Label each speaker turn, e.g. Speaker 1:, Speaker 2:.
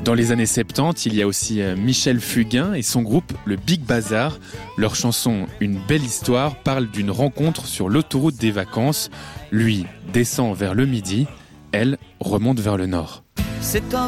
Speaker 1: Dans les années 70, il y a aussi Michel Fugain et son groupe Le Big Bazar. Leur chanson « Une belle histoire » parle d'une rencontre sur l'autoroute des vacances. Lui descend vers le midi, elle remonte vers le nord.